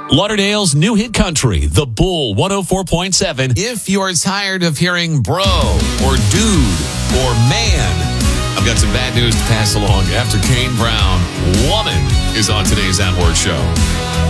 Lauderdale's new hit country, The Bull 104.7. If you're tired of hearing bro or dude or man, I've got some bad news to pass along. After Kane Brown, Woman is on today's At Work show.